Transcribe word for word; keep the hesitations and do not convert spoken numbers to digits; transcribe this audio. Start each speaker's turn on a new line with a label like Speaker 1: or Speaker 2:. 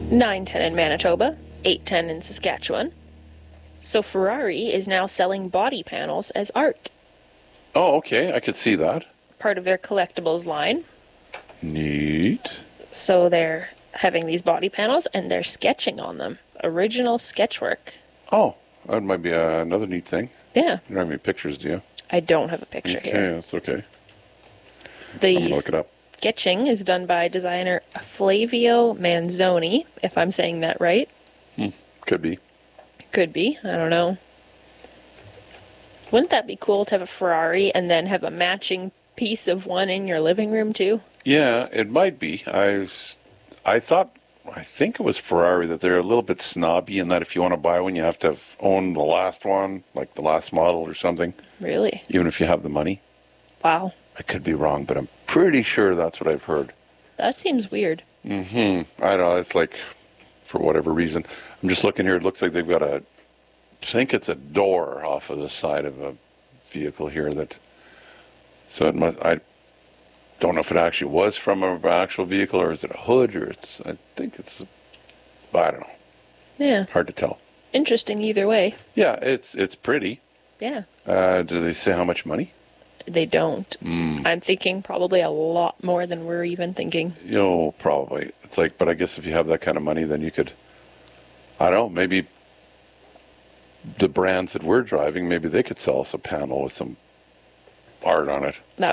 Speaker 1: nine ten in Manitoba, eight ten in Saskatchewan. So Ferrari is now selling body panels as art,
Speaker 2: Oh, okay. I could see that.
Speaker 1: part of their collectibles line.
Speaker 2: Neat.
Speaker 1: So they're having these body panels and they're sketching on them. Original sketchwork.
Speaker 2: Oh, that might be uh, another neat thing.
Speaker 1: Yeah,
Speaker 2: You don't have any pictures, do you?
Speaker 1: I don't have a picture
Speaker 2: Okay,
Speaker 1: here.
Speaker 2: that's okay. I'm
Speaker 1: The
Speaker 2: going to look it up.
Speaker 1: sketching is done by designer Flavio Manzoni, if I'm saying that right.
Speaker 2: Could be.
Speaker 1: Could be, I don't know. Wouldn't that be cool to have a Ferrari and then have a matching piece of one in your living room too?
Speaker 2: Yeah, it might be. I, I thought, I think it was Ferrari that they're a little bit snobby in that if you want to buy one, you have to have own the last one, like the last model or something,
Speaker 1: Really?
Speaker 2: even if you have the money.
Speaker 1: Wow.
Speaker 2: I could be wrong, but I'm pretty sure that's what I've heard.
Speaker 1: That seems weird.
Speaker 2: Mm-hmm. I don't know. It's like, for whatever reason. I'm just looking here. It looks like they've got a, I think it's a door off of the side of a vehicle here that, so it must, I don't know if it actually was from an actual vehicle or is it a hood or it's, I think it's, I don't know.
Speaker 1: Yeah.
Speaker 2: Hard to tell.
Speaker 1: Interesting either way.
Speaker 2: Yeah, it's it's pretty.
Speaker 1: Yeah.
Speaker 2: Uh, do they say how much money?
Speaker 1: They don't.
Speaker 2: Mm.
Speaker 1: I'm thinking probably a lot more than we're even thinking.
Speaker 2: You know, probably. It's like, but I guess if you have that kind of money, then you could, I don't know, maybe the brands that we're driving, maybe they could sell us a panel with some art on it.
Speaker 1: That